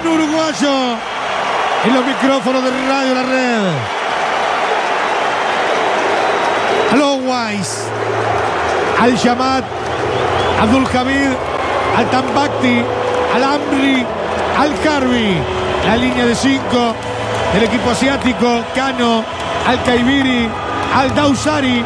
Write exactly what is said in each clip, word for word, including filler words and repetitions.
uruguayo en los micrófonos de Radio La Red. Al Owais, al Yamat, Abdul Hamid, al Tambakti, al Amri, al Karbi. La línea de cinco del equipo asiático. Cano, al Kaibiri, al Dausari,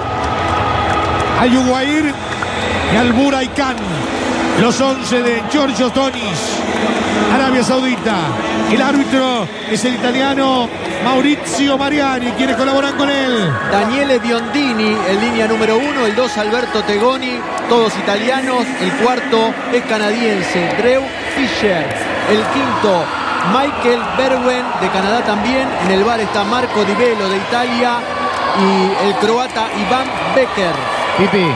al Yuguair y al Buray Khan. Los once de Giorgio Tonis, Arabia Saudita. El árbitro es el italiano Maurizio Mariani. Quienes colaboran con él: Daniele Biondini en línea número uno, el dos Alberto Tegoni, todos italianos. El cuarto es canadiense, Drew Fischer. El quinto, Michael Berwen de Canadá también. En el bar está Marco Di Velo de Italia y el croata Iván Becker. Pipi,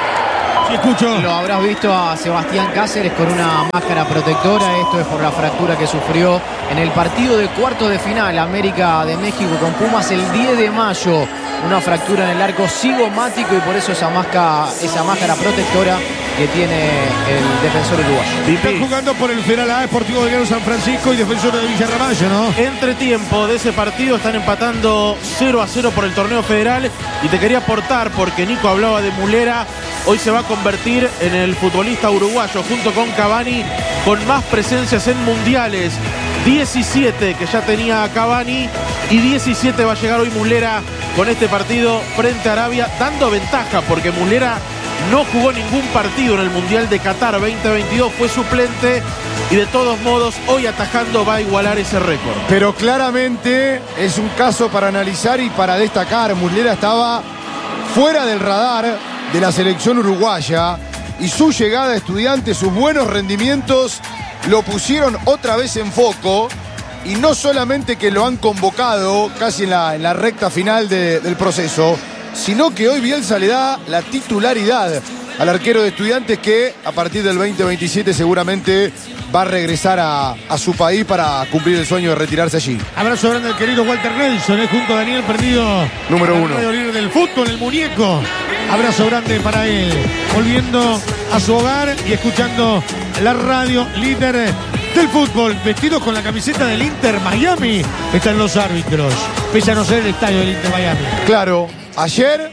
sí, escucho. Lo habrás visto a Sebastián Cáceres con una máscara protectora. Esto es por la fractura que sufrió en el partido de cuartos de final América de México con Pumas el diez de mayo. Una fractura en el arco cigomático y por eso esa máscara, esa máscara protectora que tiene el defensor uruguayo. Están jugando por el Federal A, Sportivo Belgrano San Francisco y Defensor de Villarramayo, ¿no? Entretiempo de ese partido, están empatando cero a cero por el torneo federal. Y te quería aportar, porque Nico hablaba de Mulera, hoy se va a convertir en el futbolista uruguayo junto con Cavani con más presencias en mundiales. diecisiete que ya tenía Cavani y diecisiete va a llegar hoy Mulera con este partido frente a Arabia, dando ventaja porque Mulera no jugó ningún partido en el Mundial de Qatar veinte veintidós, fue suplente y de todos modos hoy atajando va a igualar ese récord. Pero claramente es un caso para analizar y para destacar. Mulera estaba fuera del radar de la selección uruguaya y su llegada a Estudiantes, sus buenos rendimientos lo pusieron otra vez en foco. Y no solamente que lo han convocado casi en la, en la recta final de, del proceso, sino que hoy Bielsa le da la titularidad al arquero de Estudiantes, que a partir del veinte veintisiete seguramente va a regresar a, a su país para cumplir el sueño de retirarse allí. Abrazo grande al querido Walter Nelson, ¿eh? Junto a Daniel Perdido, número uno. Radio líder del fútbol, el muñeco. Abrazo grande para él. Volviendo a su hogar y escuchando la radio líder del fútbol, vestidos con la camiseta del Inter Miami, están los árbitros, pese a no ser el estadio del Inter Miami. Claro, ayer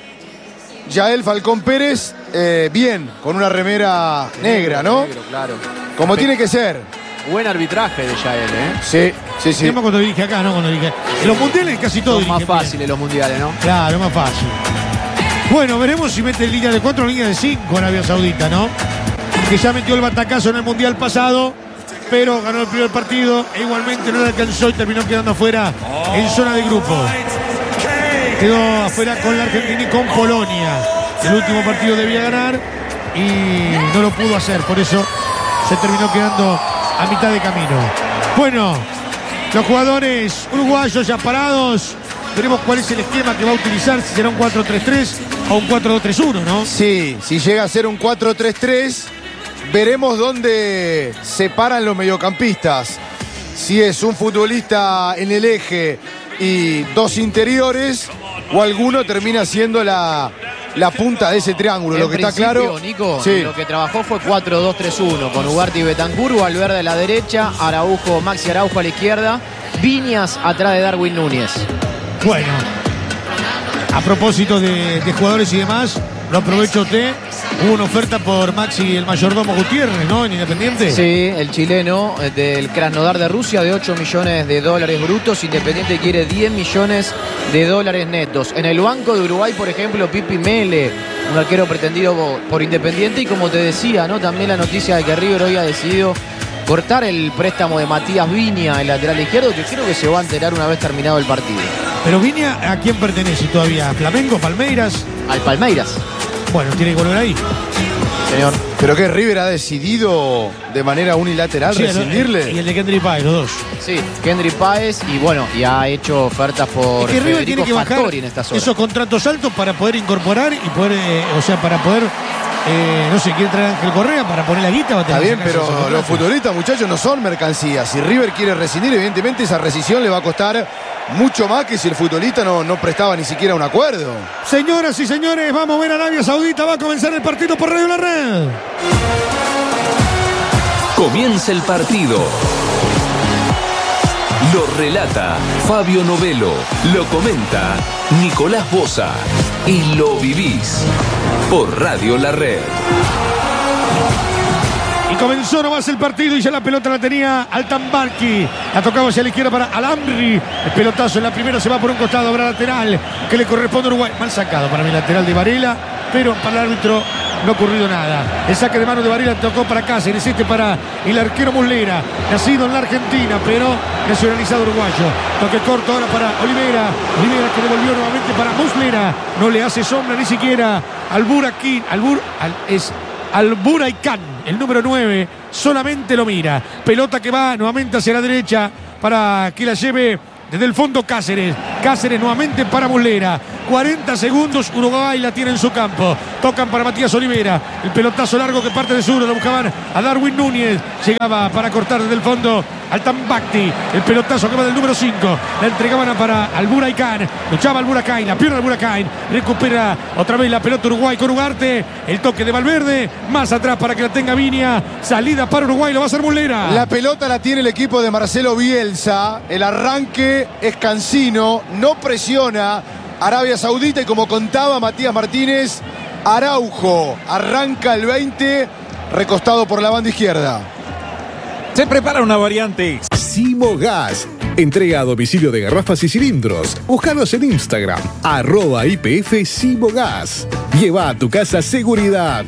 Yael Falcón Pérez, eh, bien, con una remera negra, ¿no? Negro, claro. Como tiene que ser. Buen arbitraje de Yael, ¿eh? Sí, sí, sí. Cuando dirige acá, ¿no? Cuando dirige. En los mundiales casi todo. Son más fáciles bien. Los mundiales, ¿no? Claro, más fácil. Bueno, veremos si mete línea de cuatro o línea de cinco Arabia Saudita, ¿no? Que ya metió el batacazo en el mundial pasado, pero ganó el primer partido e igualmente no le alcanzó y terminó quedando afuera en zona de grupo. Quedó afuera con la Argentina y con Polonia. El último partido debía ganar y no lo pudo hacer, por eso se terminó quedando a mitad de camino. Bueno, los jugadores uruguayos ya parados. Veremos cuál es el esquema que va a utilizar, si será un cuatro tres tres o un cuatro dos tres uno, ¿no? Sí, si llega a ser un cuatro tres tres, veremos dónde se paran los mediocampistas. Si es un futbolista en el eje y dos interiores, o alguno termina siendo la, la punta de ese triángulo. En lo que está claro, Nico, sí. Lo que trabajó fue cuatro dos tres uno, con Ugarte y Betancur, Valverde a la derecha, Araujo, Maxi Araujo a la izquierda, Viñas atrás de Darwin Núñez. Bueno, a propósito de, de jugadores y demás, lo aprovecho usted. Hubo una oferta por Maxi, el mayordomo Gutiérrez, ¿no? En Independiente. Sí, el chileno del Krasnodar de Rusia, de ocho millones de dólares brutos. Independiente quiere diez millones de dólares netos. En el banco de Uruguay, por ejemplo, Pipi Mele, un arquero pretendido por Independiente. Y como te decía, ¿no? También la noticia de que River hoy ha decidido cortar el préstamo de Matías Viña, el lateral izquierdo, que creo que se va a enterar una vez terminado el partido. Pero Viña, ¿a quién pertenece todavía? ¿A Flamengo, Palmeiras? Al Palmeiras. Bueno, tiene que volver ahí. Señor. Pero que River ha decidido de manera unilateral sí, rescindirle. Y el de Kendry Páez, los dos. Sí, Kendry Páez y bueno, y ha hecho ofertas por es que River tiene que bajar en estas horas. Esos contratos altos para poder incorporar y poder, eh, o sea, para poder, eh, no sé, quiere traer a Ángel Correa para poner la guita. Va a tener Está bien, pero los futbolistas, muchachos, no son mercancías. Si River quiere rescindir, evidentemente esa rescisión le va a costar mucho más que si el futbolista no, no prestaba ni siquiera un acuerdo. Señoras y señores, vamos a ver a Arabia Saudita. Va a comenzar el partido por Radio La Red. Comienza el partido. Lo relata Fabio Novelo, lo comenta Nicolás Boza y lo vivís por Radio La Red. Y comenzó nomás el partido y ya la pelota la tenía Altambarki. La tocaba hacia la izquierda para Alamri. El pelotazo en la primera se va por un costado. Habrá lateral que le corresponde a Uruguay. Mal sacado para mi lateral de Varela, pero para el árbitro no ha ocurrido nada. El saque de mano de Varela tocó para Cáceres, este para el arquero Muslera, nacido en la Argentina, pero nacionalizado uruguayo. Toque corto ahora para Olivera. Olivera que devolvió nuevamente para Muslera. No le hace sombra ni siquiera al Buraquín. Al Bur, al, es al Buraicán, el número nueve, solamente lo mira. Pelota que va nuevamente hacia la derecha para que la lleve desde el fondo Cáceres. Cáceres nuevamente para Muslera. cuarenta segundos, Uruguay la tiene en su campo. Tocan para Matías Olivera. El pelotazo largo que parte de sur. Lo buscaban a Darwin Núñez. Llegaba para cortar desde el fondo Altambarki. El pelotazo que va del número cinco. La entregaban para al Buraicán. Luchaba al Buracain. La pierna al Buracain. Recupera otra vez la pelota Uruguay con Ugarte. El toque de Valverde. Más atrás para que la tenga Viña. Salida para Uruguay. Lo va a hacer Muslera. La pelota la tiene el equipo de Marcelo Bielsa. El arranque es cansino. No presiona Arabia Saudita y como contaba Matías Martínez, Araujo arranca el veinte, recostado por la banda izquierda. Se prepara una variante. Simogas. Entrega a domicilio de garrafas y cilindros. Búscanos en Instagram, arroba I P F Simogas. Lleva a tu casa seguridad.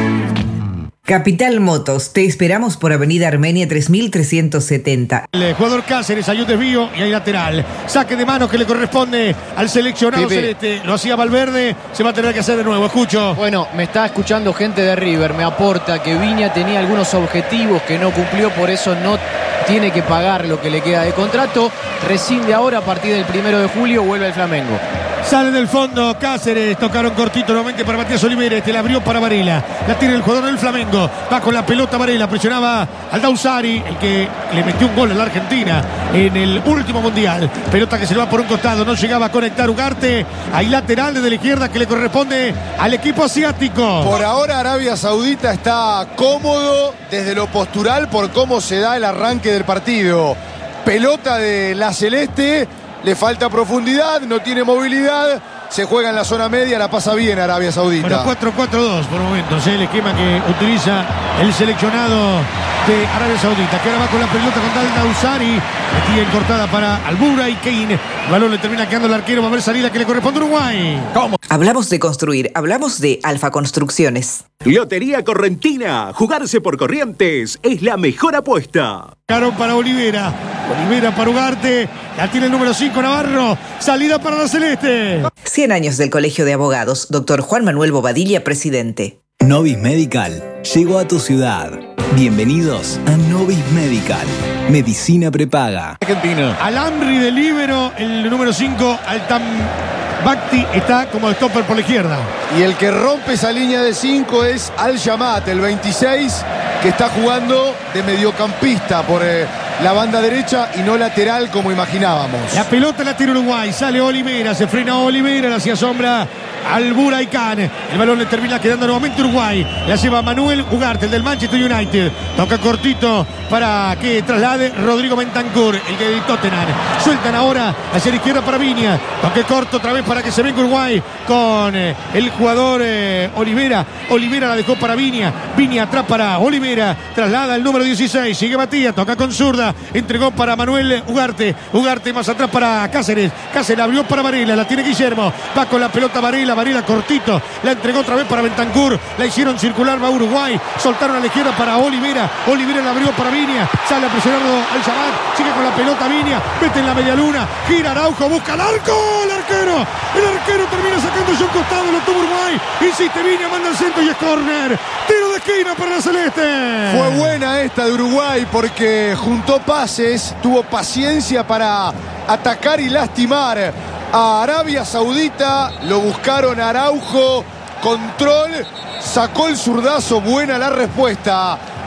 Capital Motos, te esperamos por Avenida Armenia tres mil trescientos setenta. El jugador Cáceres, hay un desvío y hay lateral. Saque de manos que le corresponde al seleccionado Pipe. celeste. Lo hacía Valverde, se va a tener que hacer de nuevo. Escucho. Bueno, me está escuchando gente de River, me aporta que Viña tenía algunos objetivos que no cumplió, por eso no tiene que pagar lo que le queda de contrato. Rescinde ahora, a partir del primero de julio vuelve al Flamengo. Sale del fondo Cáceres, tocaron cortito nuevamente para Matías Olivera, este la abrió para Varela, la tiene el jugador del Flamengo, va con la pelota Varela, presionaba al Dausari, el que le metió un gol a la Argentina en el último mundial. Pelota que se le va por un costado, no llegaba a conectar Ugarte, hay lateral desde la izquierda que le corresponde al equipo asiático. Por ahora Arabia Saudita está cómodo desde lo postural por cómo se da el arranque del partido. Pelota de la Celeste. Le falta profundidad, no tiene movilidad, se juega en la zona media, la pasa bien Arabia Saudita. Bueno, cuatro cuatro dos por momentos, ¿eh? El esquema que utiliza el seleccionado de Arabia Saudita, que ahora va con la pelota con Dal Dausari, metida en cortada para Albura y Kane. El balón le termina quedando el arquero, va a haber salida que le corresponde a Uruguay. ¿Cómo? Hablamos de construir, hablamos de Alfa Construcciones. Lotería Correntina. Jugarse por Corrientes es la mejor apuesta. Caro para Olivera. Olivera para Ugarte. La tiene el número cinco Navarro. Salida para la Celeste. cien años del Colegio de Abogados. Doctor Juan Manuel Bobadilla, presidente. Novis Medical llegó a tu ciudad. Bienvenidos a Novis Medical. Medicina prepaga. Argentina. Alamri de líbero. El número cinco Altam Bakti está como stopper por la izquierda. Y el que rompe esa línea de cinco es Al-Shamat, el veintiséis, que está jugando de mediocampista por eh, la banda derecha y no lateral como imaginábamos. La pelota la tira Uruguay, sale Olivera, se frena Olivera, le hacía sombra al Buraicán. El balón le termina quedando nuevamente Uruguay. La lleva Manuel Ugarte, el del Manchester United. Toca cortito para que traslade Rodrigo Bentancur, el de Tottenham. Sueltan ahora hacia la izquierda para Viña. Toque corto otra vez para que se venga Uruguay con eh, el jugador eh, Olivera. Olivera la dejó para Viña. Viña atrás para Olivera. Traslada el número dieciséis. Sigue Matías, toca con zurda. Entregó para Manuel Ugarte. Ugarte más atrás para Cáceres. Cáceres abrió para Varela. La tiene Guillermo. Va con la pelota Varela. Varela cortito. La entregó otra vez para Bentancur. La hicieron circular, va Uruguay. Soltaron a la izquierda para Olivera. Olivera la abrió para Viña. Sale a presionarlo Al-Shamat. Sigue con la pelota Viña. Mete en la media luna. Gira Araujo. Busca el arco. El arquero. El arquero termina sacándose un costado. Lo tuvo Uruguay. Insiste Viña. Manda el centro y es córner. Tiro de esquina para la Celeste. Fue buena esta de Uruguay porque juntó pases. Tuvo paciencia para atacar y lastimar a Arabia Saudita. Lo buscaron a Araujo. Control. Sacó el zurdazo. Buena la respuesta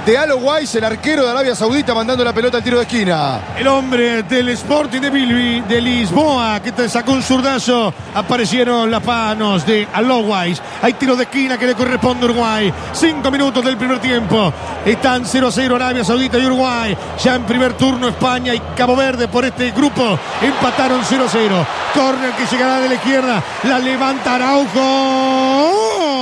de Alo Weiss, el arquero de Arabia Saudita, mandando la pelota al tiro de esquina. El hombre del Sporting de Bilby, de Lisboa, que te sacó un zurdazo. Aparecieron las manos de Alo Weiss. Hay tiro de esquina que le corresponde a Uruguay. Cinco minutos del primer tiempo. Están cero a cero Arabia Saudita y Uruguay. Ya en primer turno España y Cabo Verde por este grupo empataron cero a cero. Corner que llegará de la izquierda. La levanta Araujo.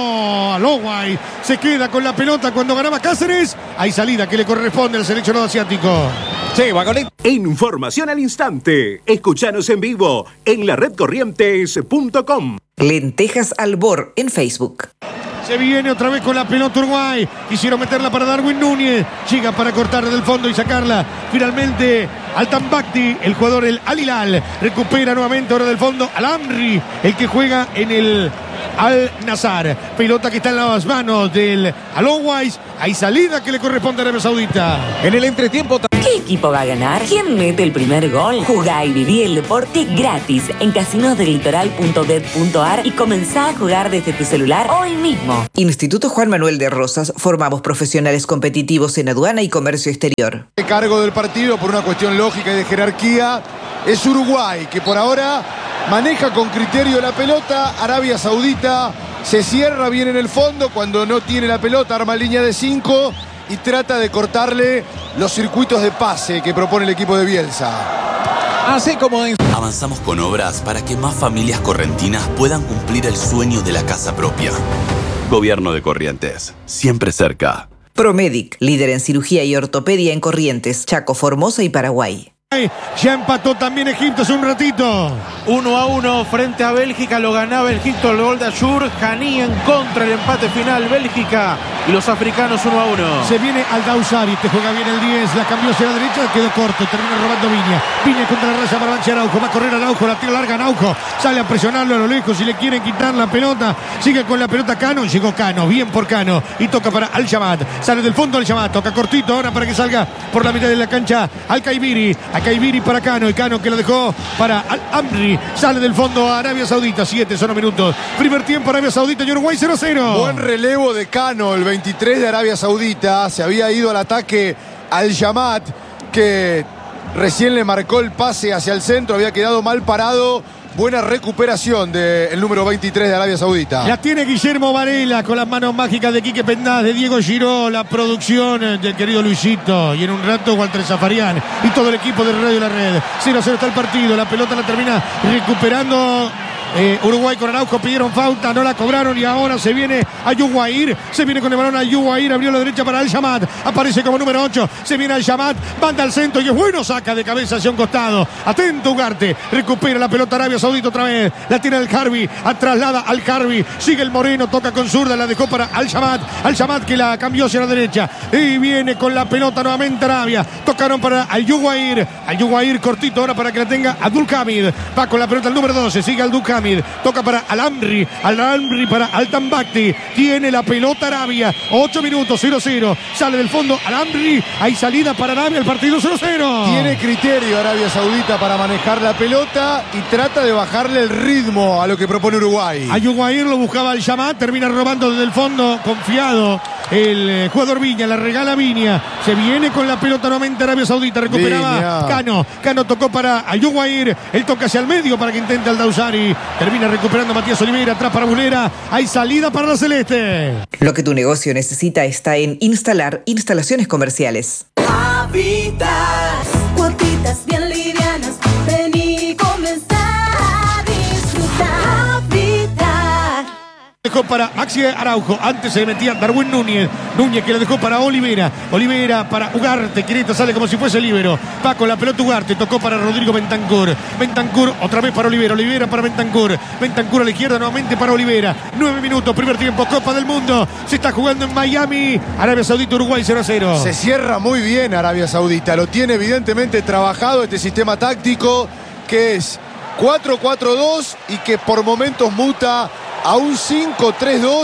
Alo Weiss se queda con la pelota cuando ganaba Cáceres. Hay salida que le corresponde al seleccionado asiático. Sí, Vagoneta. Información al instante. Escuchanos en vivo en la red corrientes punto com. Lentejas Albor en Facebook. Se viene otra vez con la pelota Uruguay. Quisieron meterla para Darwin Núñez. Llega para cortar del fondo y sacarla. Finalmente Altambakti, el jugador del Al Hilal. Recupera nuevamente ahora del fondo Al Amri, el que juega en el Al Nassr. Pelota que está en las manos del Alo Weiss. Hay salida que le corresponde a Arabia Saudita. En el entretiempo. ¿Qué equipo va a ganar? ¿Quién mete el primer gol? Jugá y viví el deporte gratis en casinos del litoral punto bet punto ar y comenzá a jugar desde tu celular hoy mismo. Instituto Juan Manuel de Rosas. Formamos profesionales competitivos en aduana y comercio exterior. El cargo del partido, por una cuestión lógica y de jerarquía, es Uruguay, que por ahora maneja con criterio la pelota. Arabia Saudita se cierra bien en el fondo cuando no tiene la pelota, arma línea de cinco y trata de cortarle los circuitos de pase que propone el equipo de Bielsa. Así como en... Avanzamos con obras para que más familias correntinas puedan cumplir el sueño de la casa propia. Gobierno de Corrientes, siempre cerca. Promedic, líder en cirugía y ortopedia en Corrientes, Chaco, Formosa y Paraguay. Ya empató también Egipto hace un ratito. uno a uno frente a Bélgica. Lo ganaba Egipto, el gol de Ayur. Janí en contra, el empate final. Bélgica y los africanos uno a uno. Se viene Al Dausari, te juega bien el diez. La cambió hacia la derecha, quedó corto. Termina robando Viña. Viña contra la raya para Banchi Araujo. Va a correr Araujo, la tira larga Araujo. Sale a presionarlo a lo lejos si le quieren quitar la pelota. Sigue con la pelota Cano. Llegó Cano, bien por Cano. Y toca para Al Shamat. Sale del fondo Al Shamat. Toca cortito ahora para que salga por la mitad de la cancha Al Kaibiri. Kaibiri para Cano, y Cano que lo dejó para Al Amri. Sale del fondo a Arabia Saudita. Siete son los minutos. Primer tiempo Arabia Saudita y Uruguay cero a cero. Buen relevo de Cano, el veintitrés de Arabia Saudita. Se había ido al ataque Al Shamat, que recién le marcó el pase hacia el centro. Había quedado mal parado. Buena recuperación del número veintitrés de Arabia Saudita. La tiene Guillermo Varela con las manos mágicas de Quique Pendaz, de Diego Giró, la producción del querido Luisito. Y en un rato Walter Zafarian y todo el equipo de Radio La Red. cero a cero está el partido. La pelota la termina recuperando Eh, Uruguay con Araujo, pidieron falta, no la cobraron y ahora se viene a Yuguair, se viene con el balón a Yuguair, abrió la derecha para Al Shamat, aparece como número ocho, se viene Al Shamat, banda al centro y es bueno, saca de cabeza hacia un costado, atento Ugarte, recupera la pelota Arabia Saudita otra vez, la tira el Harbi, traslada al Harbi, sigue el Moreno, toca con zurda, la dejó para Al Shamat, Al Shamat que la cambió hacia la derecha y viene con la pelota nuevamente Arabia, tocaron para Al Yuguair, Al Yuguair cortito ahora para que la tenga Abdul Hamid, va con la pelota el número doce, sigue Abdul Hamid, toca para Al Amri, Al Amri para Altambakti, tiene la pelota Arabia, ocho minutos, cero cero, sale del fondo Al Amri, hay salida para Arabia, el partido cero cero. Tiene criterio Arabia Saudita para manejar la pelota y trata de bajarle el ritmo a lo que propone Uruguay. A Yuguair lo buscaba el Shamat, termina robando desde el fondo, confiado el eh, jugador Viña, la regala Viña, se viene con la pelota nuevamente Arabia Saudita, recuperaba Viña. Cano, Cano tocó para Yuguair, él toca hacia el medio para que intente al Dausari, termina recuperando Matías Oliveira, atrás para Bulera, hay salida para la Celeste. Lo que tu negocio necesita está en Instalar Instalaciones Comerciales. Habitat, cuotitas bien livianas, ven y comenzar a disfrutar. Habitat. Dejó para Maxi Araujo, antes se metía Darwin Núñez, Núñez que le dejó para Olivera, Olivera para Ugarte, Quireta sale como si fuese libero, va con la pelota Ugarte, tocó para Rodrigo Bentancur, Bentancur otra vez para Olivera, Olivera para Bentancur, Bentancur a la izquierda nuevamente para Olivera, nueve minutos, primer tiempo, Copa del Mundo, se está jugando en Miami, Arabia Saudita, Uruguay cero a cero. Se cierra muy bien Arabia Saudita, lo tiene evidentemente trabajado este sistema táctico que es cuatro cuatro dos y que por momentos muta a un cinco tres dos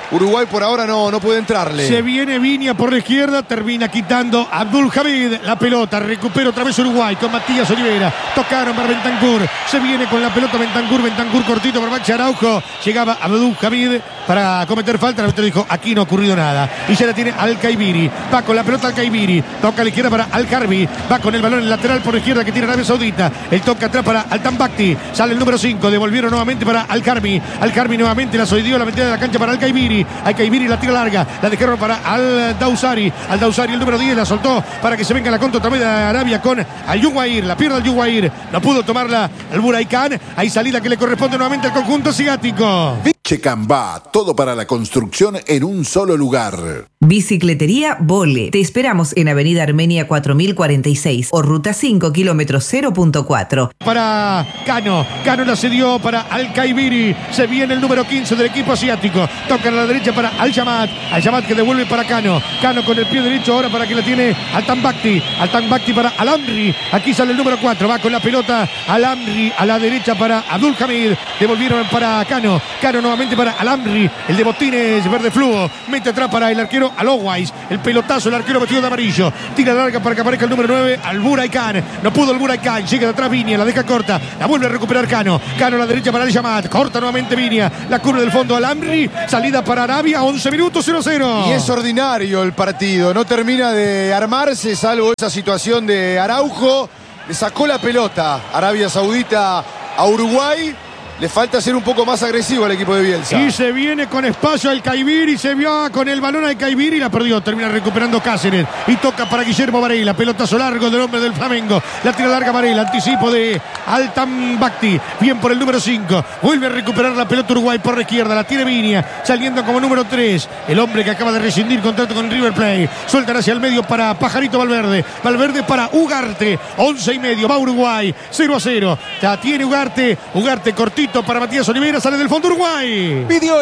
Uruguay por ahora no, no puede entrarle. Se viene Viña por la izquierda, termina quitando Abdul Hamid la pelota, recupera otra vez Uruguay con Matías Olivera, tocaron para Bentancur, se viene con la pelota Bentancur, Bentancur cortito por Maxi Araujo, llegaba Abdul Hamid para cometer falta, el árbitro dijo, aquí no ha ocurrido nada, y ya la tiene Al-Kaibiri, va con la pelota Al-Kaibiri, toca a la izquierda para Al-Karbi, va con el balón en el lateral por la izquierda que tiene Arabia Saudita, el toque atrás para Al-Tambakti, sale el número cinco, devolvieron nuevamente para Al-Karbi, Al-Karbi nuevamente la solidió la metida de la cancha para Al-Kaibiri, Al-Kaibiri la tira larga, la dejaron para Al-Dawsari, Al-Dawsari el número diez la soltó para que se venga la contra otra vez de Arabia con Al-Yuwair, la pierde Al-Yuwair, no pudo tomarla el Buraican, hay salida que le corresponde nuevamente al conjunto asiático. Checambá, todo para la construcción en un solo lugar. Bicicletería Vole. Te esperamos en Avenida Armenia cuatro mil cuarenta y seis o Ruta cinco, kilómetro cero punto cuatro. Para Cano, Cano la cedió para Al-Kaibiri, se viene el número quince del equipo asiático, toca a la derecha para Al-Yamat, Al-Yamat que devuelve para Cano, Cano con el pie derecho ahora para que la tiene Al-Tambakti, Al-Tambakti para Al-Amri, aquí sale el número cuatro, va con la pelota Al-Amri a la derecha para Abdul Hamid, devolvieron para Cano, Cano nuevamente para Al-Amri, el de botines verde fluo, mete atrás para el arquero Alowais, el pelotazo, el arquero vestido de amarillo, tira larga para que aparezca el número nueve, al Buraican, no pudo el Buraican, llega de atrás Viña, la deja corta, la vuelve a recuperar Cano, Cano a la derecha para Al-Yamat, corta nuevamente Viña, la curva del fondo Al-Amri, salida para Arabia, once minutos, cero cero. Y es ordinario el partido, no termina de armarse, salvo esa situación de Araujo, le sacó la pelota Arabia Saudita a Uruguay. Le falta ser un poco más agresivo al equipo de Bielsa. Y se viene con espacio al Kaibiri, se vio con el balón al Kaibiri y la perdió. Termina recuperando Cáceres y toca para Guillermo Varela. Pelotazo largo del hombre del Flamengo. La tira larga Varela, anticipo de Al-Tambakti. Bien por el número cinco. Vuelve a recuperar la pelota Uruguay por la izquierda. La tiene Viña, saliendo como número tres. El hombre que acaba de rescindir contrato con River Plate. Sueltan hacia el medio para Pajarito Valverde. Valverde para Ugarte. once y medio. Va Uruguay. cero a cero. La tiene Ugarte. Ugarte cortito para Matías Olivera, sale del fondo Uruguay. Pidió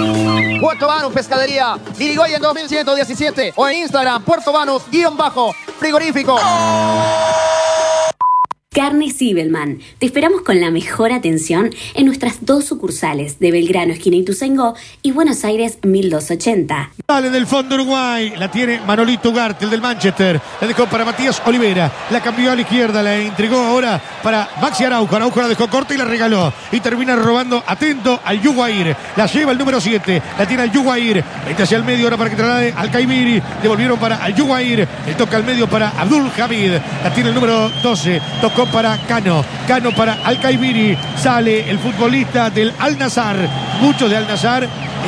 Puerto Banús Pescadería, Irigoyen dos mil ciento diecisiete o en Instagram, Puerto Banús, guión bajo, frigorífico. Carnes Zibelman. Te esperamos con la mejor atención en nuestras dos sucursales de Belgrano, esquina Ituzaingó, y Buenos Aires mil doscientos ochenta. Sale del fondo Uruguay, la tiene Manolito Ugarte, el del Manchester, la dejó para Matías Olivera, la cambió a la izquierda, la entregó ahora para Maxi Araujo, Araujo la dejó corta y la regaló, y termina robando atento al Yuwair, la lleva el número siete, la tiene al Yuwair, mete hacia el medio ahora para que traslade al Kaibiri, devolvieron para al Yuwair, el toca al medio para Abdul Hamid, la tiene el número doce, tocó para Cano, Cano para Al-Kaibiri, sale el futbolista del Al-Nassr, muchos de Al-Nassr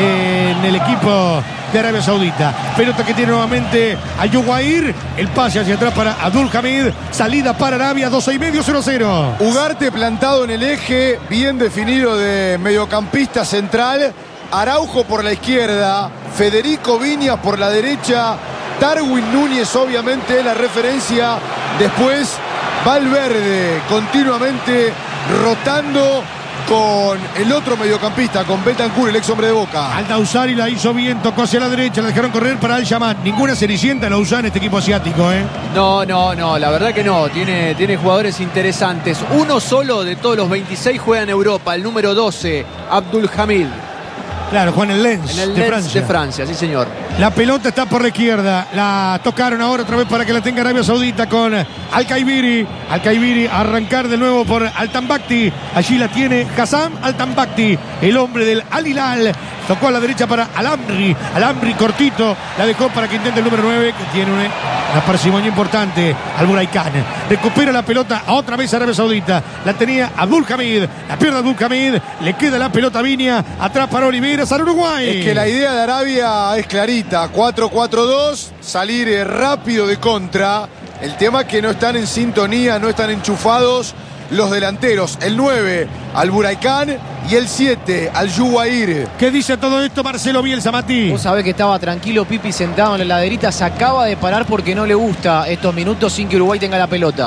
en el equipo de Arabia Saudita. Pelota que tiene nuevamente a Yuwair, el pase hacia atrás para Abdul Hamid, salida para Arabia, doce y medio, cero cero. Ugarte plantado en el eje, bien definido de mediocampista central, Araujo por la izquierda, Federico Viñas por la derecha, Darwin Núñez obviamente la referencia, después Valverde continuamente rotando con el otro mediocampista, con Bentancur, el ex hombre de Boca. Al-Dawsari la hizo bien, tocó hacia la derecha, la dejaron correr para Al-Yamat. Ninguna cenicienta la usa en este equipo asiático, ¿eh? No, no, no, la verdad que no. Tiene, tiene jugadores interesantes. Uno solo de todos los veintiséis juega en Europa, el número doce, Abdul Hamid. Claro, Juan el Lens, en el de Lens Francia. de Francia, sí señor. La pelota está por la izquierda, la tocaron ahora otra vez para que la tenga Arabia Saudita con Al-Kaibiri. Al-Kaibiri a arrancar de nuevo por Al-Tambakti. Allí la tiene Hassan Al-Tambakti, el hombre del Al-Hilal. Tocó a la derecha para Al-Amri. Al-Amri cortito, la dejó para que intente el número nueve, que tiene una, una parsimonia importante, al Buraican. Recupera la pelota otra vez Arabia Saudita. La tenía Abdul Hamid, la pierde Abdul Hamid, le queda la pelota a Viña, atrás para Oliveira, sale Uruguay. Es que la idea de Arabia es clarita, cuatro cuatro dos, salir rápido de contra. El tema es que no están en sintonía, no están enchufados los delanteros. El nueve al Buraican y el siete al Yuwair. ¿Qué dice todo esto Marcelo Bielsa, Mati? Vos sabés que estaba tranquilo Pipi sentado en la laderita, se acaba de parar porque no le gusta estos minutos sin que Uruguay tenga la pelota.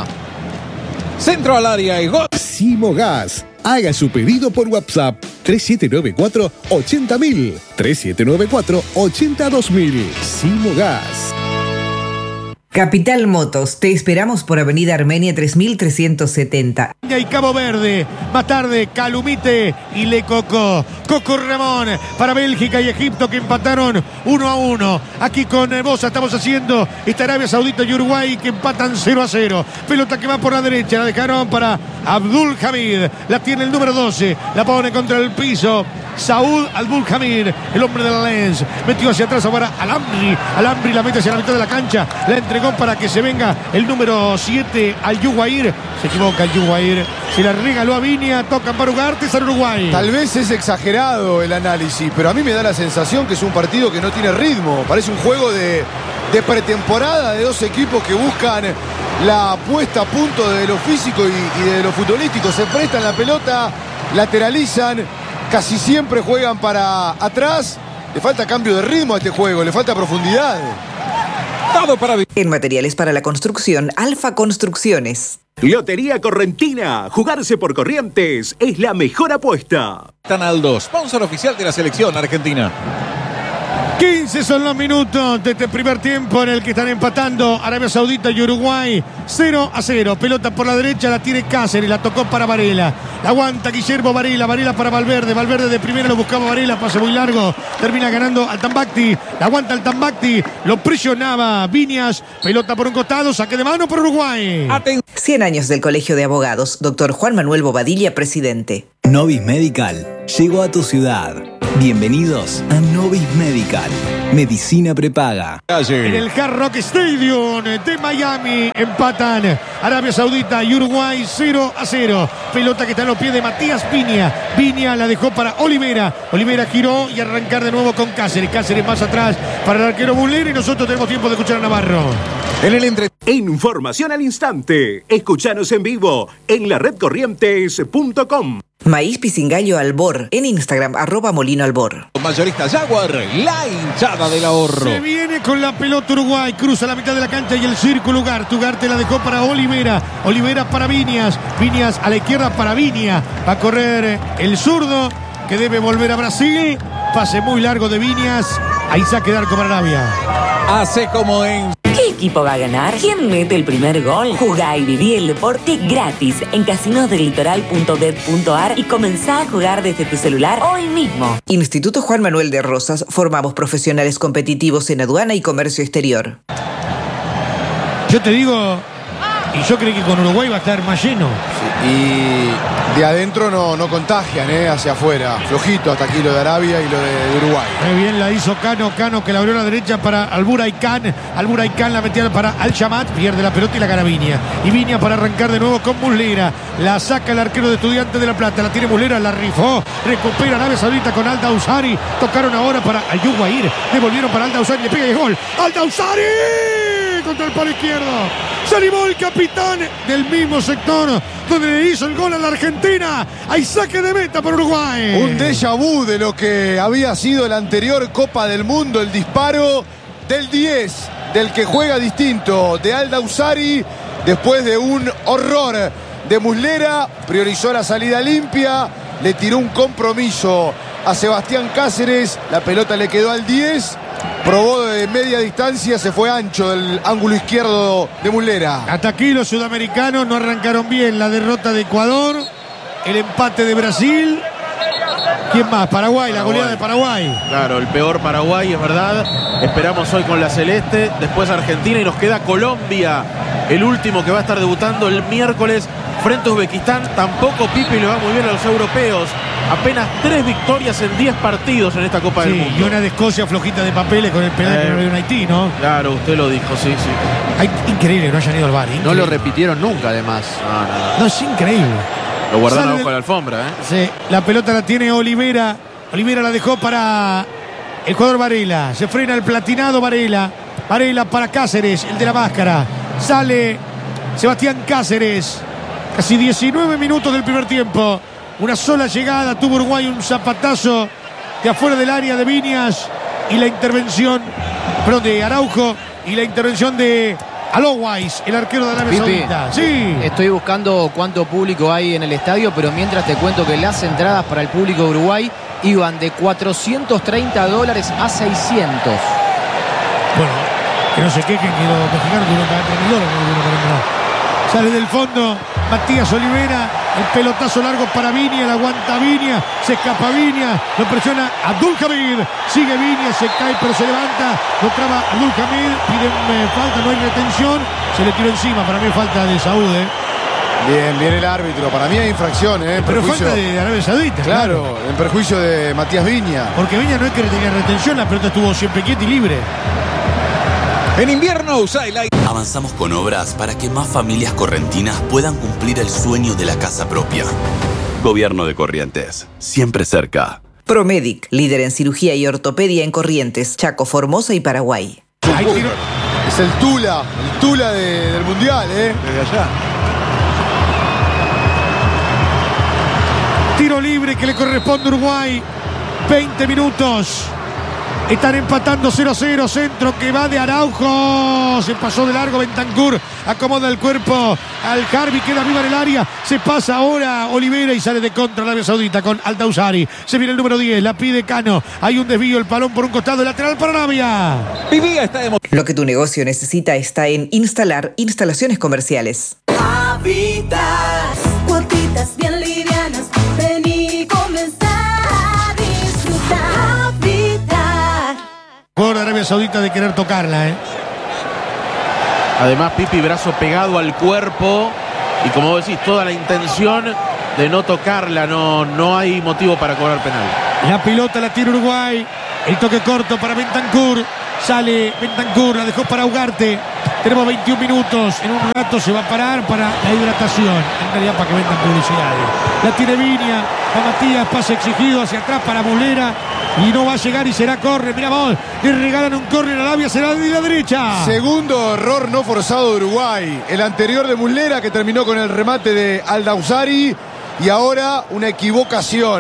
Centro al área y gol. Simogas. Haga su pedido por WhatsApp tres siete nueve cuatro, ochenta mil, tres siete nueve cuatro, ochenta y dos mil. Simogas. Capital Motos, te esperamos por Avenida Armenia tres mil trescientos setenta. Y Cabo Verde, más tarde Calumite y Le Coco. Coco Ramón para Bélgica y Egipto que empataron uno a uno. Aquí con Bosa estamos haciendo esta Arabia Saudita y Uruguay que empatan cero a cero. Pelota que va por la derecha, la dejaron para Abdul Hamid. La tiene el número doce, la pone contra el piso. Saúd Abdul Hamid, el hombre de la Lens, metió hacia atrás ahora Alambri. Alambri la mete hacia la mitad de la cancha, la entregó para que se venga el número siete al Yuguair. Se equivoca el Yuguair, se la regaló a Viña, tocan para Ugarte, San Uruguay. Tal vez es exagerado el análisis, pero a mí me da la sensación que es un partido que no tiene ritmo. Parece un juego de, de pretemporada de dos equipos que buscan la puesta a punto de lo físico y, y de lo futbolístico. Se prestan la pelota, lateralizan, casi siempre juegan para atrás. Le falta cambio de ritmo a este juego, le falta profundidad. En materiales para la construcción, Alfa Construcciones. Lotería Correntina. Jugarse por Corrientes es la mejor apuesta. Tanaldo, sponsor oficial de la selección argentina. quince son los minutos de este primer tiempo en el que están empatando Arabia Saudita y Uruguay. cero a cero. Pelota por la derecha, la tiene Cáceres, la tocó para Varela. La aguanta Guillermo Varela, Varela para Valverde. Valverde de primera lo buscaba Varela, pase muy largo. Termina ganando Altambacti. La aguanta Altambacti, lo presionaba Viñas. Pelota por un costado, saque de mano por Uruguay. cien años del Colegio de Abogados. Doctor Juan Manuel Bobadilla, presidente. Novis Medical llegó a tu ciudad. Bienvenidos a Novis Medical. Medicina prepaga. En el Hard Rock Stadium de Miami empatan Arabia Saudita y Uruguay cero a cero. Pelota que está en los pies de Matías Viña. Viña la dejó para Olivera. Olivera giró y arrancar de nuevo con Cáceres. Cáceres más atrás para el arquero Buller y nosotros tenemos tiempo de escuchar a Navarro. En el entre... Información al instante. Escuchanos en vivo en la red corrientes punto com. Maíz Pisingallo Albor. En Instagram, arroba Molino Albor. Mayorista Jaguar, la hinchada del ahorro. Se viene con la pelota Uruguay. Cruza la mitad de la cancha y el círculo Ugarte. Ugarte la dejó para Olivera. Olivera para Viñas. Viñas a la izquierda para Viña. Va a correr el zurdo que debe volver a Brasil. Pase muy largo de Viñas. Ahí saque de arco para Arabia. Hace como en... ¿Qué equipo va a ganar? ¿Quién mete el primer gol? Jugá y viví el deporte gratis en casinos del litoral punto bet punto ar y comenzá a jugar desde tu celular hoy mismo. Instituto Juan Manuel de Rosas. Formamos profesionales competitivos en aduana y comercio exterior. Yo te digo, y yo creí que con Uruguay va a estar más lleno. Sí, y de adentro no, no contagian, ¿eh? Hacia afuera. Flojito hasta aquí lo de Arabia y lo de, de Uruguay. Muy bien la hizo Cano. Cano que la abrió a la derecha para Alburaycán. Alburaycán la metía para Al-Shamat. Pierde la pelota y la gana Viña. Y Viña para arrancar de nuevo con Muslera. La saca el arquero de Estudiantes de La Plata. La tiene Muslera, la rifó. Recupera Arabia Saudita con Alda Usari. Tocaron ahora para Ayuguair. Devolvieron para Alda Usari. Le pega el gol. ¡Alda Usari! Contra el palo izquierdo. Se animó el capitán del mismo sector donde le hizo el gol a la Argentina. Hay saque de meta por Uruguay. Un déjà vu de lo que había sido la anterior Copa del Mundo. El disparo del diez, del que juega distinto, de Alda Usari, después de un horror de Muslera. Priorizó la salida limpia, le tiró un compromiso a Sebastián Cáceres. La pelota le quedó al diez. Probó de media distancia, se fue ancho del ángulo izquierdo de Muslera. Hasta aquí los sudamericanos no arrancaron bien. La derrota de Ecuador, el empate de Brasil. ¿Quién más? Paraguay, la goleada de Paraguay. Claro, el peor Paraguay, es verdad. Esperamos hoy con la Celeste, después Argentina y nos queda Colombia, el último que va a estar debutando el miércoles frente a Uzbekistán. Tampoco Pipi le va muy bien a los europeos. Apenas tres victorias en diez partidos en esta Copa sí, del Mundo. Y una de Escocia flojita de papeles con el penal eh, que no le dio en Haití, ¿no? Claro, usted lo dijo, sí, sí. Ay, increíble que no hayan ido al bar. Increíble. No lo repitieron nunca, además. No, no. No, es increíble. Lo guardaron abajo de la alfombra, ¿eh? Sí, la pelota la tiene Olivera. Olivera la dejó para el jugador Varela. Se frena el platinado Varela. Varela para Cáceres, el de la máscara. Sale Sebastián Cáceres. Casi diecinueve minutos del primer tiempo. Una sola llegada, tuvo Uruguay un zapatazo de afuera del área de Viñas y la intervención, perdón, de Araujo y la intervención de Alowais, el arquero de Arabia Saudita. Sí. Estoy buscando cuánto público hay en el estadio, pero mientras te cuento que las entradas para el público de Uruguay iban de cuatrocientos treinta dólares a seiscientos. Bueno, Que no se quejen que los mexicanos tuvieron que pagar tres mil dólares para entrar. Sale del fondo Matías Olivera, el pelotazo largo para Viña, la aguanta Viña, se escapa Viña, lo presiona Abdulhamid, sigue Viña, se cae pero se levanta, lo traba Abdulhamid, pide eh, falta, no hay retención, se le tiró encima, para mí falta de Saúd, ¿eh? Bien, bien el árbitro. Para mí hay infracción, ¿eh? En Pero perjuicio- falta de Arabia Saudita. Claro, en perjuicio de Matías Viña. Porque Viña no es que le tenía retención, la pelota estuvo siempre quieta y libre. En invierno usa el aire. Avanzamos con obras para que más familias correntinas puedan cumplir el sueño de la casa propia. Gobierno de Corrientes, siempre cerca. Promedic, líder en cirugía y ortopedia en Corrientes, Chaco, Formosa y Paraguay. Es el Tula, el Tula de- del Mundial, ¿eh? Desde allá. Tiro libre que le corresponde a Uruguay. veinte minutos. Están empatando cero a cero. Centro que va de Araujo. Se pasó de largo Bentancur. Acomoda el cuerpo al Harvey. Queda viva en el área. Se pasa ahora Olivera y sale de contra Arabia Saudita con Aldausari. Se viene el número diez. La pide Cano. Hay un desvío. El palón por un costado. Lateral para Arabia. Vivía está de Lo que tu negocio necesita está en Instalar Instalaciones Comerciales. Habitas, cuotitas bien livianas, ven y comenzá a disfrutar. Habitar. Por Arabia Saudita de querer tocarla, ¿eh? Además, Pipi, brazo pegado al cuerpo. Y como vos decís, toda la intención de no tocarla. No, no hay motivo para cobrar penal. La pelota la tira Uruguay. El toque corto para Bentancur. Sale Bentancur, la dejó para Ugarte. Tenemos veintiún minutos. En un rato se va a parar para la hidratación. En realidad para que vendan publicidades. La tiene Viña. A Matías, pase exigido hacia atrás para Mulera. Y no va a llegar y será córner. Mira vos, le regalan un córner a Arabia, será de la derecha. Segundo error no forzado de Uruguay. El anterior de Muslera que terminó con el remate de Aldausari. Y ahora una equivocación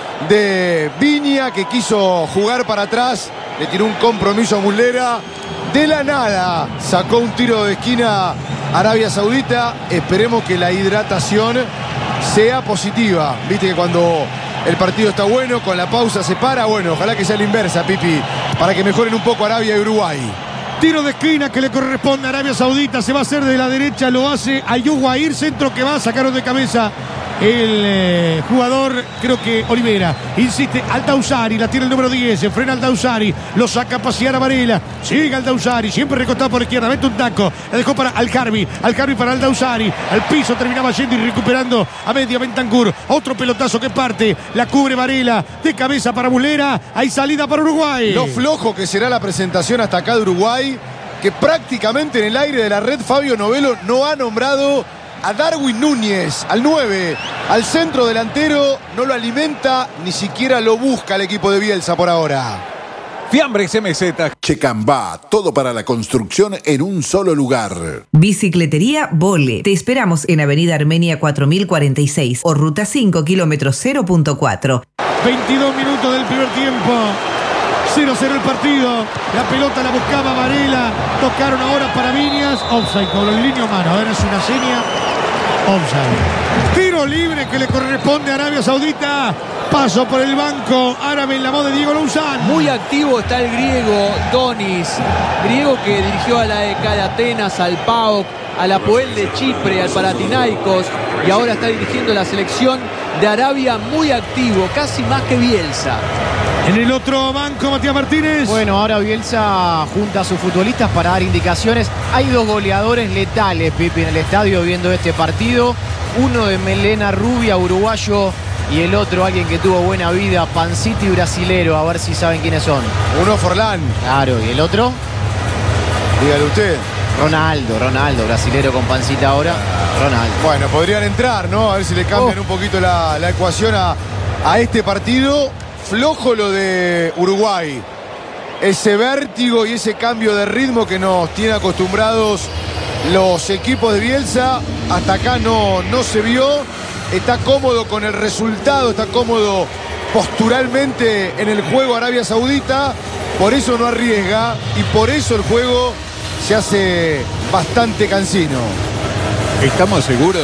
de Viña que quiso jugar para atrás. Le tiró un compromiso a Muslera. De la nada sacó un tiro de esquina Arabia Saudita. Esperemos que la hidratación sea positiva. Viste que cuando el partido está bueno, con la pausa se para. Bueno, ojalá que sea la inversa, Pipi, para que mejoren un poco Arabia y Uruguay. Tiro de esquina que le corresponde a Arabia Saudita. Se va a hacer de la derecha, lo hace Ayuguair. Centro que va a sacar de cabeza el eh, jugador, creo que Olivera. Insiste Aldausari, la tiene el número diez. Se frena Aldausari, lo saca a pasear a Varela. Sigue Aldausari, siempre recostado por la izquierda. Mete un taco, la dejó para Alcarvi. Alcarvi para Aldausari. Al piso terminaba yendo y recuperando a media Bentancur. Otro pelotazo que parte, la cubre Varela. De cabeza para Mulera. Hay salida para Uruguay. Lo flojo que será la presentación hasta acá de Uruguay, que prácticamente en el aire de la red Fabio Novelo no ha nombrado a Darwin Núñez, al nueve, al centro delantero. No lo alimenta, ni siquiera lo busca el equipo de Bielsa por ahora. Fiambres M Z. Checambá, todo para la construcción en un solo lugar. Bicicletería Vole. Te esperamos en Avenida Armenia cuatro mil cuarenta y seis o Ruta cinco, kilómetro cero punto cuatro. veintidós minutos del primer tiempo. cero a cero el partido. La pelota la buscaba Varela. Tocaron ahora para Viñas. Offside con el línea mano. A ver, es una seña. Offside. Tiro libre que le corresponde a Arabia Saudita. Paso por el banco árabe en la voz de Diego Louzán. Muy activo está el griego Donis. Griego que dirigió a la E K de Atenas, al P A O K, al Apoel de Chipre, al Panathinaikos. Y ahora está dirigiendo la selección de Arabia, muy activo, casi más que Bielsa. En el otro banco, Matías Martínez. Bueno, ahora Bielsa junta a sus futbolistas para dar indicaciones. Hay dos goleadores letales, Pipi, en el estadio viendo este partido. Uno de melena rubia, uruguayo, y el otro alguien que tuvo buena vida, pancito y brasilero. A ver si saben quiénes son. Uno Forlán. Claro, ¿y el otro? Dígale usted. Ronaldo, Ronaldo, brasilero con pancita ahora. Ronaldo. Bueno, podrían entrar, ¿no? A ver si le cambian Oh. un poquito la, la ecuación a, a este partido. Flojo lo de Uruguay. Ese vértigo y ese cambio de ritmo que nos tiene acostumbrados los equipos de Bielsa, hasta acá no, no se vio. Está cómodo con el resultado, está cómodo posturalmente en el juego Arabia Saudita. Por eso no arriesga y por eso el juego se hace bastante cansino. ¿Estamos seguros?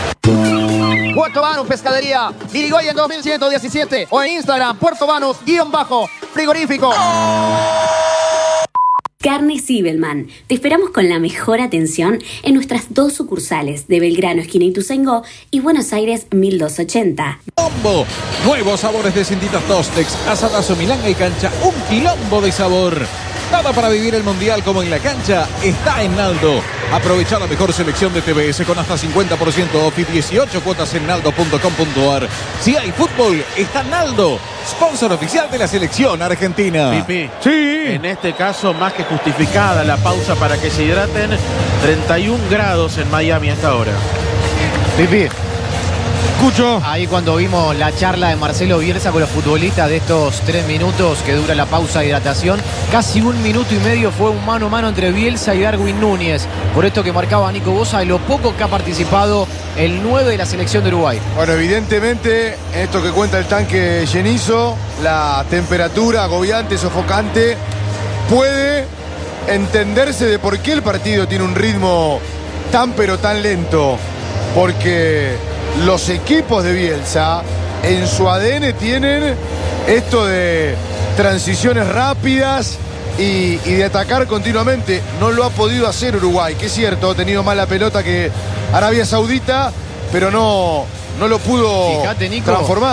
Puerto Banús Pescadería, Irigoyen dos mil ciento diecisiete o en Instagram, Puerto Banús, guión bajo, frigorífico. Carne Zibelman. Te esperamos con la mejor atención en nuestras dos sucursales de Belgrano, esquina Ituzaingó, y Buenos Aires mil doscientos ochenta. Combo. Nuevos sabores de Cintitas Tostex, asadazo, milanga y cancha. Un quilombo de sabor. Nada para vivir el mundial como en la cancha está en Naldo. Aprovecha la mejor selección de T V S con hasta cincuenta por ciento off y dieciocho cuotas en naldo punto com punto ar. Si hay fútbol, está Naldo, sponsor oficial de la selección argentina. Pipi, sí. En este caso, más que justificada la pausa para que se hidraten. treinta y un grados en Miami a esta hora. Pipi. Escucho. Ahí cuando vimos la charla de Marcelo Bielsa con los futbolistas de estos tres minutos que dura la pausa de hidratación, casi un minuto y medio fue un mano a mano entre Bielsa y Darwin Núñez. Por esto que marcaba Nico Bosa de lo poco que ha participado el nueve de la selección de Uruguay. Bueno, evidentemente, en esto que cuenta el tanque llenizo, la temperatura agobiante, sofocante, puede entenderse de por qué el partido tiene un ritmo tan pero tan lento. Porque los equipos de Bielsa en su A D N tienen esto de transiciones rápidas y, y de atacar continuamente. No lo ha podido hacer Uruguay, que es cierto, ha tenido más la pelota que Arabia Saudita, pero no, no lo pudo Fíjate, Nico,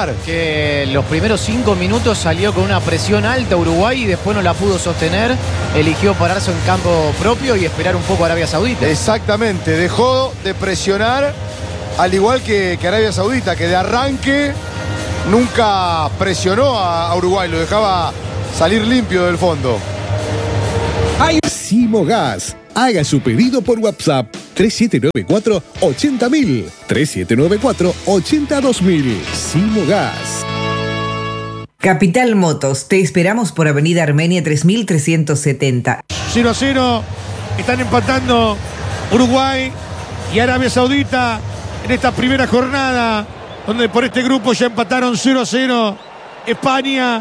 Exactamente, dejó de presionar. Al igual que, que Arabia Saudita, que de arranque nunca presionó a, a Uruguay, lo dejaba salir limpio del fondo. Simogas. Haga su pedido por WhatsApp tres siete nueve cuatro, ochenta mil, tres siete nueve cuatro, ochenta dos mil. Simogas. Capital Motos, te esperamos por Avenida Armenia tres mil trescientos setenta. cero a cero, están empatando Uruguay y Arabia Saudita en esta primera jornada, donde por este grupo ya empataron cero a cero España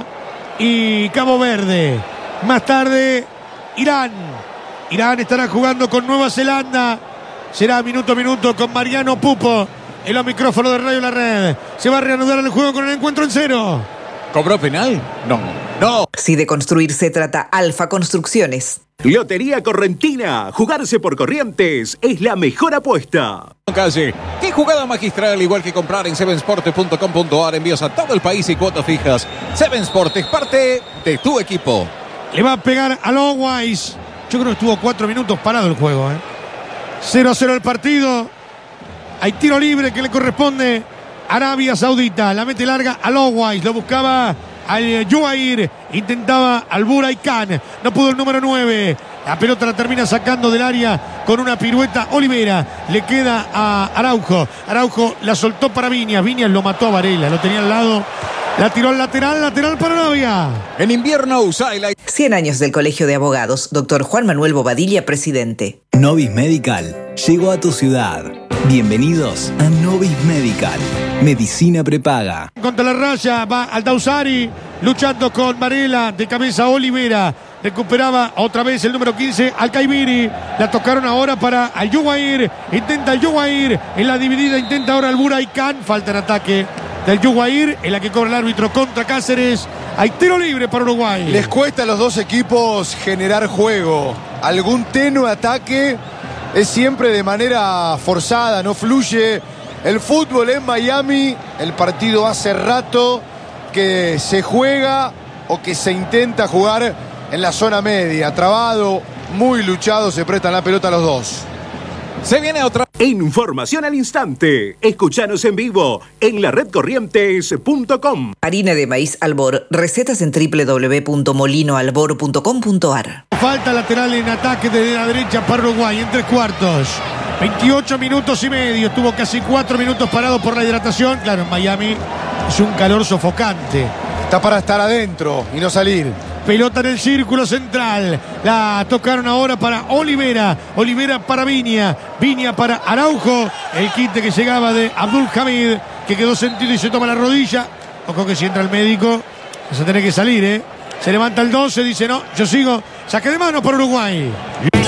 y Cabo Verde. Más tarde, Irán. Irán estará jugando con Nueva Zelanda. Será minuto a minuto con Mariano Pupo en los micrófonos de Radio La Red. Se va a reanudar el juego con el encuentro en cero. ¿Cobró penal? No. No. Si de construir se trata, Alfa Construcciones. Lotería Correntina. Jugarse por Corrientes es la mejor apuesta. Calle. Qué jugada magistral, igual que comprar en seven sports punto com punto ar. Envíos a todo el país y cuotas fijas. Seven Sport es parte de tu equipo. Le va a pegar a Lowise. Yo creo que estuvo cuatro minutos parado el juego. ¿eh? cero a cero el partido. Hay tiro libre que le corresponde a Arabia Saudita. La mete larga a Lowise. Lo buscaba al Yuair, intentaba al Buray Khan, no pudo el número nueve. La pelota la termina sacando del área con una pirueta Olivera. Le queda a Araujo. Araujo la soltó para Viñas. Viñas lo mató a Varela, lo tenía al lado. La tiró al lateral, lateral para Arabia. En invierno usa el... cien años del Colegio de Abogados. Doctor Juan Manuel Bobadilla, presidente. Novis Medical llegó a tu ciudad. Bienvenidos a Novis Medical. Medicina prepaga. Contra la raya va Aldausari, luchando con Varela, de cabeza Olivera. Recuperaba otra vez el número quince, Alcaibiri. La tocaron ahora para Al Yuwair. Intenta Al Yuwair. En la dividida intenta ahora el Buray Khan. Falta en ataque del Yuwair, en la que cobra el árbitro contra Cáceres. Hay tiro libre para Uruguay. Les cuesta a los dos equipos generar juego. Algún tenue ataque es siempre de manera forzada, no fluye. El fútbol en Miami, el partido hace rato que se juega o que se intenta jugar en la zona media. Trabado, muy luchado, se prestan la pelota a los dos. Se viene otra información al instante. Escúchanos en vivo en la red corrientes punto com. Harina de maíz Albor. Recetas en doble u doble u doble u punto molino albor punto com punto ar. Falta lateral en ataque desde la derecha para Uruguay en tres cuartos. veintiocho minutos y medio. Estuvo casi cuatro minutos parado por la hidratación. Claro, en Miami es un calor sofocante. Está para estar adentro y no salir. Pelota en el círculo central. La tocaron ahora para Olivera. Olivera para Viña. Viña para Araujo. El quite que llegaba de Abdul Hamid, que quedó sentido y se toma la rodilla. Ojo que si entra el médico, vas a tener que salir, ¿eh? Se levanta el doce, dice no, yo sigo. Saque de mano por Uruguay. ¿Qué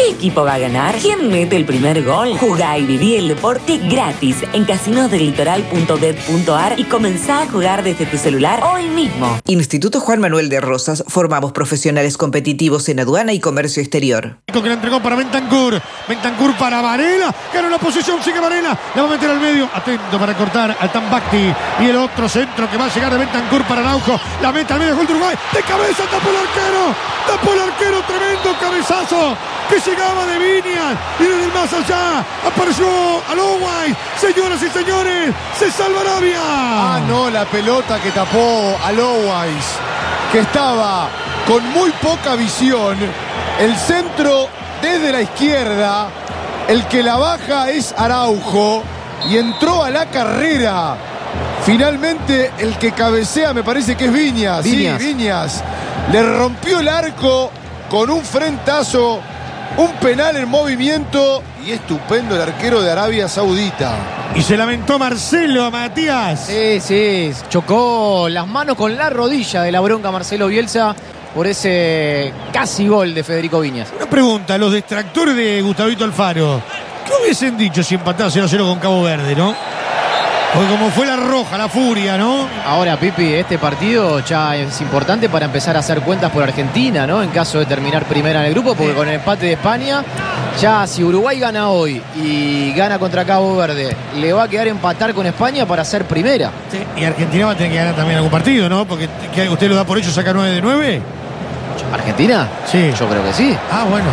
¿Qué equipo va a ganar? ¿Quién mete el primer gol? Jugá y viví el deporte gratis en casinos del litoral punto bet punto ar y comenzá a jugar desde tu celular hoy mismo. Instituto Juan Manuel de Rosas. Formamos profesionales competitivos en aduana y comercio exterior. Que la entregó para Bentancur. Bentancur para Varela. Ganó la posición, sigue Varela. La va a meter al medio. Atento para cortar al Tambacti. Y el otro centro que va a llegar de Bentancur para Araujo. La mete al medio, gol de Uruguay. De cabeza, tapó el arquero. Tapó el arquero, tremendo cabezazo. Que llegaba de Viñas. Y desde el más allá apareció Alowais. Señoras y señores, se salva Arabia. Ah, no, la pelota que tapó Alowais, que estaba con muy poca visión. El centro desde la izquierda. El que la baja es Araujo. Y entró a la carrera. Finalmente el que cabecea me parece que es Viñas. Viñas. Sí, Viñas. Le rompió el arco con un frentazo. Un penal en movimiento. Y estupendo el arquero de Arabia Saudita. Y se lamentó Marcelo, Matías. Sí, sí, chocó las manos con la rodilla de la bronca Marcelo Bielsa por ese casi gol de Federico Viñas. Una pregunta, los detractores de Gustavito Alfaro, ¿qué hubiesen dicho si empataba cero a cero con Cabo Verde, no? Porque como fue la roja, la furia, ¿no? Ahora, Pipi, este partido ya es importante para empezar a hacer cuentas por Argentina, ¿no? En caso de terminar primera en el grupo, porque con el empate de España, ya si Uruguay gana hoy y gana contra Cabo Verde, le va a quedar empatar con España para ser primera. Sí, y Argentina va a tener que ganar también algún partido, ¿no? Porque ¿qué, ¿usted lo da por hecho, saca nueve de nueve? ¿Argentina? Sí. Yo creo que sí. Ah, bueno.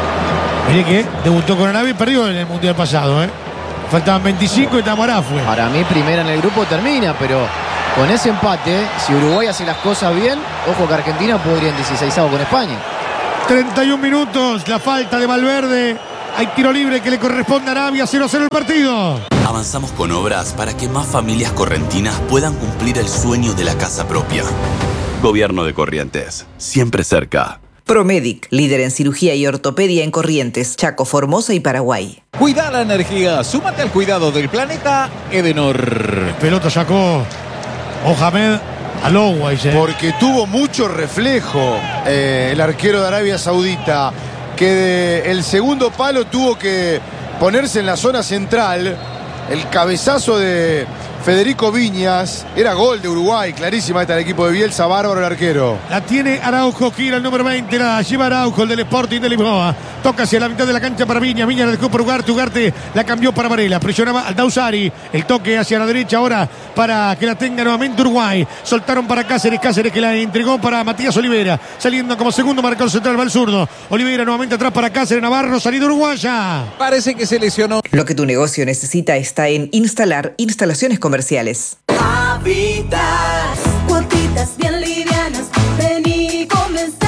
Mire que debutó con Arabia y perdió en el Mundial pasado, ¿eh? Faltaban veinticinco y Tamará fue. Para mí primera en el grupo termina, pero con ese empate, si Uruguay hace las cosas bien, ojo que Argentina podría en dieciseisavo con España. treinta y un minutos, la falta de Valverde. Hay tiro libre que le corresponde a Arabia, cero a cero el partido. Avanzamos con obras para que más familias correntinas puedan cumplir el sueño de la casa propia. Gobierno de Corrientes, siempre cerca. Promedic, líder en cirugía y ortopedia en Corrientes, Chaco, Formosa y Paraguay. Cuida la energía, súmate al cuidado del planeta Edenor. Pelota sacó Mohamed Alowais, ¿eh? Porque tuvo mucho reflejo eh, el arquero de Arabia Saudita, que de el segundo palo tuvo que ponerse en la zona central. El cabezazo de Federico Viñas, era gol de Uruguay, clarísima esta del equipo de Bielsa, bárbaro el arquero. La tiene Araujo, gira el número veinte, la lleva Araujo, el del Sporting de Lisboa. Toca hacia la mitad de la cancha para Viñas, Viñas la dejó para Ugarte, Ugarte la cambió para Varela, presionaba al Dausari, el toque hacia la derecha ahora para que la tenga nuevamente Uruguay. Soltaron para Cáceres, Cáceres que la entregó para Matías Olivera, saliendo como segundo marcador central, va el zurdo. Olivera nuevamente atrás para Cáceres, Navarro, salida uruguaya. Parece que se lesionó. Lo que tu negocio necesita está en Instalar Instalaciones Comerciales. Habitas, cuotitas bien livianas, ven y comenzá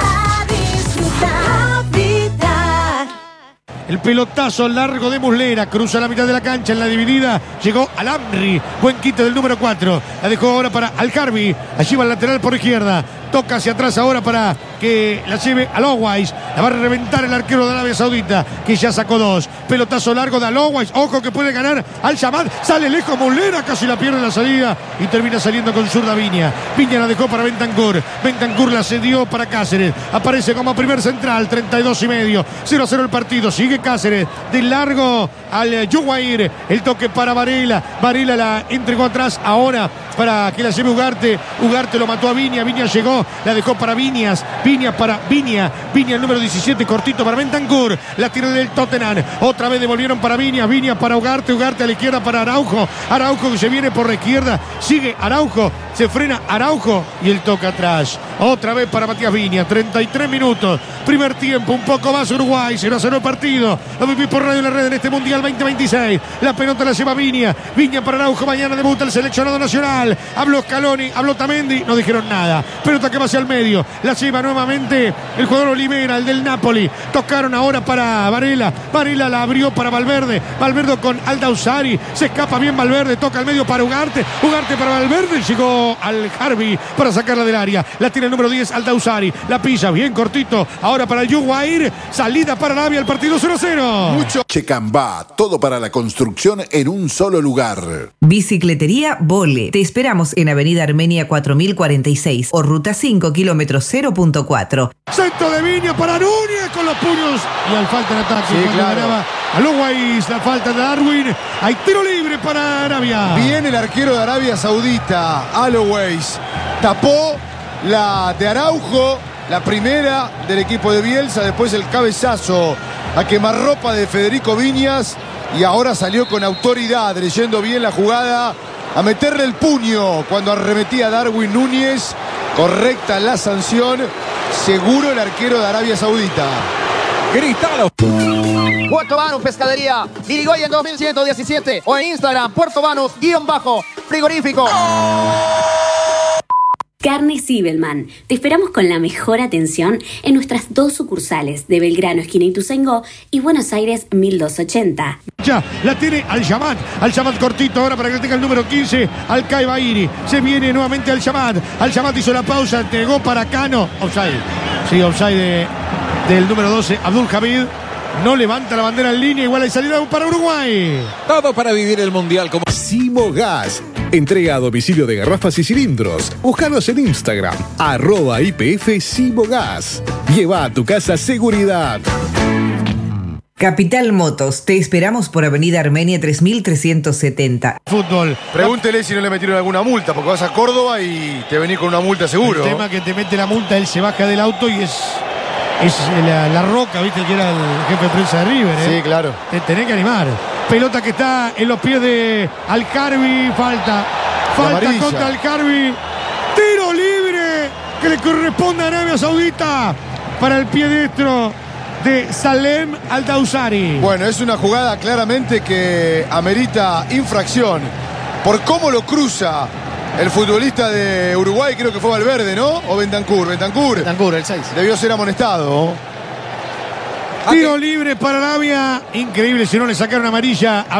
a disfrutar. Habitat. El pelotazo largo de Muslera, cruza la mitad de la cancha en la dividida, llegó al Amri, buen quite del número cuatro, la dejó ahora para Alcarbi, allí va el lateral por izquierda, toca hacia atrás ahora para que la lleve a Alowais, la va a reventar el arquero de Arabia Saudita, que ya sacó dos, pelotazo largo de Alowais, ojo que puede ganar Al Shamad, sale lejos Muslera, casi la pierde en la salida y termina saliendo con zurda Viña, Viña la dejó para Bentancur, Bentancur la cedió para Cáceres, aparece como primer central, treinta y dos y medio, cero a cero el partido, sigue Cáceres, de largo al Yuguair, el toque para Varela, Varela la entregó atrás ahora para que la lleve Ugarte, Ugarte lo mató a Viña, Viña llegó, la dejó para Viñas, Viña para Viña, Viña el número diecisiete, cortito para Bentancur, la tiró del Tottenham, otra vez devolvieron para Viña, Viña para Ugarte, Ugarte a la izquierda para Araujo, Araujo que se viene por la izquierda, sigue Araujo, se frena Araujo y el toque atrás, otra vez para Matías Viña, treinta y tres minutos, primer tiempo, un poco más Uruguay, cero a cero el partido, lo viví por Radio La Red en este Mundial veinte veintiséis, la pelota la lleva Viña, Viña para Araujo, mañana debuta el seleccionado nacional, habló Scaloni, habló Tamendi, no dijeron nada, pelota que va hacia el medio, la lleva nuevamente el jugador Olivera, el del Napoli, tocaron ahora para Varela, Varela la abrió para Valverde, Valverde con Aldausari, se escapa bien Valverde, toca al medio para Ugarte, Ugarte para Valverde, llegó tocó al Harvey para sacarla del área. La tiene el número diez al Dausari. La pilla bien cortito. Ahora para el Yuguair. Salida para Arabia. El partido cero a cero. Mucho. Checambá. Todo para la construcción en un solo lugar. Bicicletería Vole. Te esperamos en Avenida Armenia cuatro mil cuarenta y seis o Ruta cinco, kilómetros cero punto cuatro. Centro de Viña para Núñez con los puños. Y al falta en ataque. Sí, cuando claro. ganaba a Luguais. La falta de Darwin. Hay tiro libre para Arabia. Viene el arquero de Arabia Saudita, Aloways. Tapó la de Araujo, la primera del equipo de Bielsa. Después el cabezazo a quemarropa de Federico Viñas. Y ahora salió con autoridad, leyendo bien la jugada, a meterle el puño cuando arremetía Darwin Núñez. Correcta la sanción. Seguro el arquero de Arabia Saudita. Cristalo. Puerto Banús Pescadería, Dirigoyen dos mil ciento diecisiete o en Instagram, Puerto Banús, guión bajo, frigorífico. Carnes Zibelman. Te esperamos con la mejor atención en nuestras dos sucursales de Belgrano, esquina Ituzaingó y Buenos Aires mil doscientos ochenta. Ya, la tiene al Yamat, al Yamat cortito ahora para que tenga el número quince, al Kaibairi. Se viene nuevamente al Yamat, al Yamat hizo la pausa, entregó para Cano, offside. Sí, offside de, del número doce, Abdul Hamid. No levanta la bandera en línea, igual hay salida para Uruguay. Todo para vivir el mundial como Simogas. Entrega a domicilio de garrafas y cilindros. Búscanos en Instagram, arroba I P F Simogas. Lleva a tu casa seguridad. Capital Motos, te esperamos por Avenida Armenia tres mil trescientos setenta. Fútbol. Pregúntele si no le metieron alguna multa, porque vas a Córdoba y te venís con una multa seguro. El tema que te mete la multa, él se baja del auto y es... Es la, la Roca, viste, que era el jefe de prensa de River, ¿eh? Sí, claro. Te tenés que animar. Pelota que está en los pies de Al-Karbi. Falta. Falta amarilla. contra Al-Karbi. Tiro libre que le corresponde a Arabia Saudita para el pie diestro de Salem Al-Dausari. Bueno, es una jugada claramente que amerita infracción. Por cómo lo cruza el futbolista de Uruguay, creo que fue Valverde, ¿no? O Bentancur. Bentancur. Bentancur, el seis. Debió ser amonestado. Tiro libre para Arabia. Increíble si no le sacaron amarilla a